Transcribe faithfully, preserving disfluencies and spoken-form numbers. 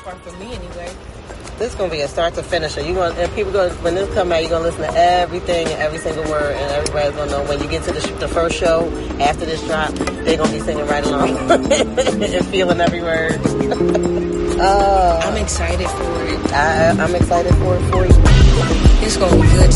part for me anyway. This is gonna be a start to finish. You gonna and people gonna when this come out, you're gonna listen to everything and every single word, and everybody's gonna know when you get to the, the first show after this drop, they're gonna be singing right along and feeling every word. uh, I'm excited for it. I, I'm excited for it for you. It's gonna be good.